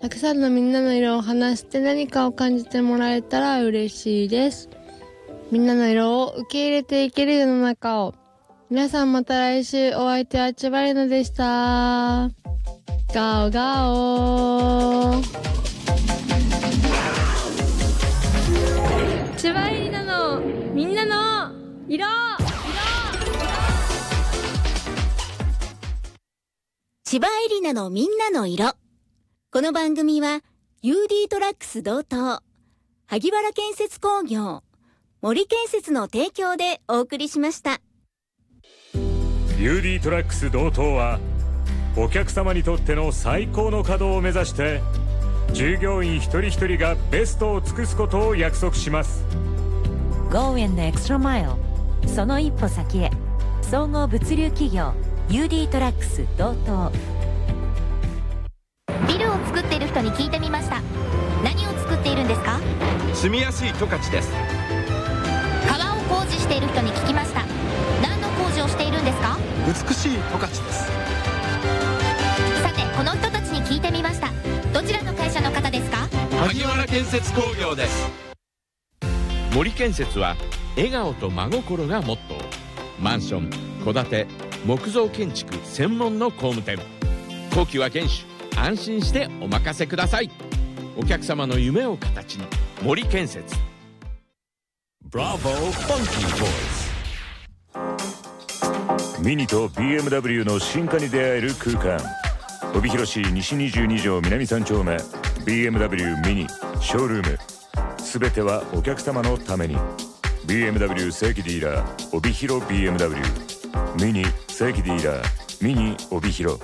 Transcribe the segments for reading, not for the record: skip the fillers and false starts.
たくさんのみんなの色を話して何かを感じてもらえたら嬉しいです。みんなの色を受け入れていける世の中を。皆さんまた来週。お相手は千葉里奈でした。ガオガオ。千葉里奈のみんなの色。 千葉絵里奈のみんなの色。この番組は UD トラックス同等、萩原建設工業、森建設の提供でお送りしました。 UD トラックス同等はお客様にとっての最高の稼働を目指して従業員一人一人がベストを尽くすことを約束します。 Go in the extra mile、 その一歩先へ。総合物流企業 UD トラックス同等。 ビルを作っている人に聞いてみました。何を作っているんですか？ 住みやすい十勝です。 川を工事している人に聞きました。何の工事をしているんですか？ 美しい十勝です。 さてこの人たちに聞いてみました。どちらの会社の方ですか？ 萩原建設工業です。 森建設は笑顔と真心がモットー。マンション、戸建て、木造建築専門の工務店。工期は厳守。安心してお任せください。お客様の夢を形に、森建設。 ブラボーファンキーボイス。ミニと BMW の進化に出会える空間。帯広市西22条南3丁目 BMW ミニショールーム。すべてはお客様のために。 BMW 正規ディーラー帯広 BMW ミニ正規ディーラーミニ帯広。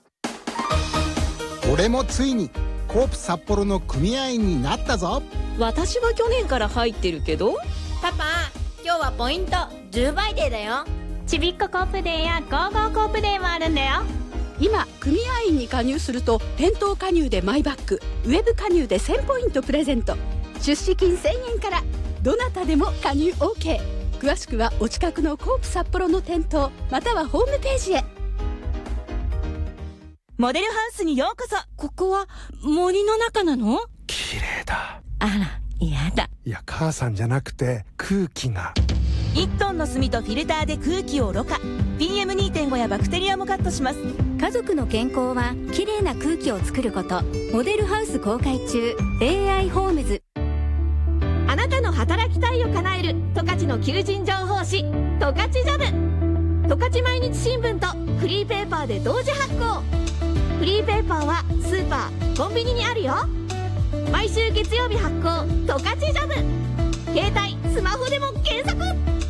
俺もついにコープ札幌の組合員になったぞ。 私は去年から入ってるけど。 パパ、今日はポイント10倍デーだよ。 ちびっこコープデーやゴーゴーコープデーもあるんだよ。 今組合員に加入すると店頭加入でマイバッグ、ウェブ加入で1000ポイントプレゼント。出資金1000円からどなたでも加入 OK。 詳しくはお近くのコープ札幌の店頭またはホームページへ。 モデルハウスにようこそ。 ここは森の中なの？ 綺麗だ。 あら、やだ。 いや、母さんじゃなくて空気が。 1トンの炭とフィルターで空気をろ過。 PM2.5 やバクテリアもカットします。 家族の健康はきれいな空気を作ること。モデルハウス公開中。 AI ホームズ。 あなたの働きたいを叶える十勝の求人情報誌十勝ジャム。十勝毎日新聞とフリーペーパーで同時発行。フリーペーパーはスーパー、コンビニにあるよ。毎週月曜日発行十勝ジャム。携帯、スマホでも検索。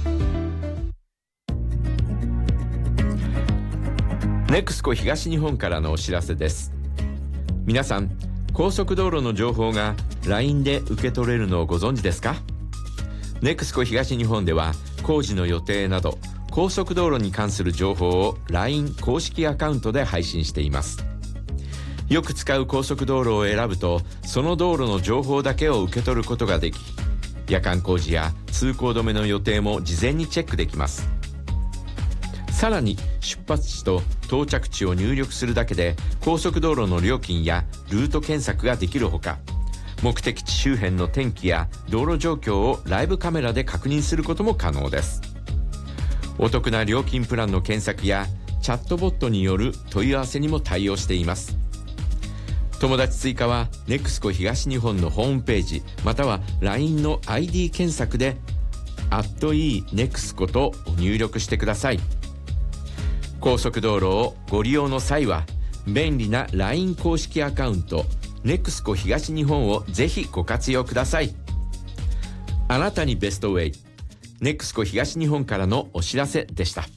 ネクスコ東日本からのお知らせです。皆さん、高速道路の情報が LINE で受け取れるのをご存知ですか？ネクスコ東日本では工事の予定など高速道路に関する情報を LINE 公式アカウントで配信しています。よく使う高速道路を選ぶとその道路の情報だけを受け取ることができ、夜間工事や通行止めの予定も事前にチェックできます。さらに出発地と到着地を入力するだけで高速道路の料金やルート検索ができるほか、目的地周辺の天気や道路状況をライブカメラで確認することも可能です。お得な料金プランの検索やチャットボットによる問い合わせにも対応しています。友達追加は NEXCO 東日本のホームページまたは LINE の ID 検索で@NEXCO と入力してください。高速道路をご利用の際は便利な LINE 公式アカウント NEXCO 東日本をぜひご活用ください。あなたにベストウェイ、NEXCO 東日本からのお知らせでした。